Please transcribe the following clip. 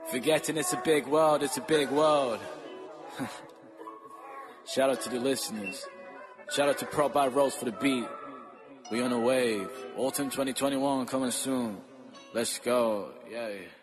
Forgetting it's a big world, it's a big world. Shout out to the listeners. Shout out to Prop by Rose for the beat. We on a wave. Autumn 2021 coming soon. Let's go. Yeah.